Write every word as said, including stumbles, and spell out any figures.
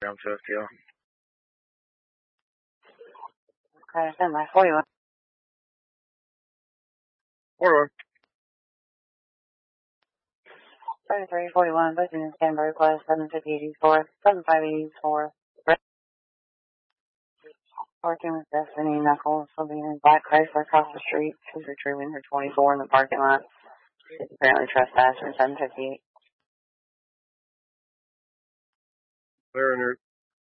Down to a few. Okay, stand by forty-one. Forward. thirty-three forty-one, booking in Canberra request seven fifty eighty-four, seven five eighty-four. Working with Destiny Knuckles, will be in Black Chrysler across the street. She's retrieving her twenty-four in the parking lot. Apparently trespassed for seven fifty-eight. Clear in her